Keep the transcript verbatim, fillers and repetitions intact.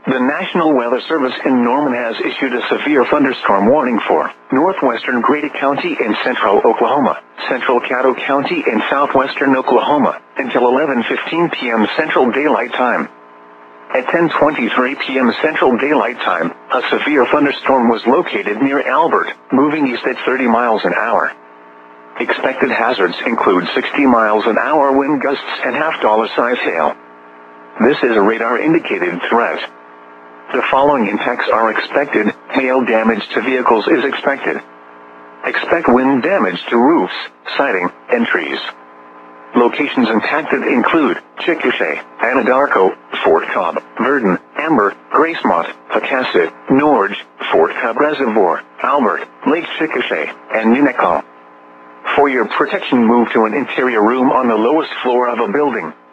The National Weather Service in Norman has issued a severe thunderstorm warning for northwestern Grady County and central Oklahoma, central Caddo County and southwestern Oklahoma, until eleven fifteen p m Central Daylight Time. At ten twenty-three p m Central Daylight Time, a severe thunderstorm was located near Albert, moving east at thirty miles an hour. Expected hazards include sixty miles an hour wind gusts and half-dollar size hail. This is a radar-indicated threat. The following impacts are expected. Hail damage to vehicles is expected. Expect wind damage to roofs, siding, and trees. Locations impacted include Chickasha, Anadarko, Fort Cobb, Verdon, Amber, Gracemont, Pocasset, Norge, Fort Cobb Reservoir, Albert, Lake Chickasha, and Unicall. For your protection, move to an interior room on the lowest floor of a building.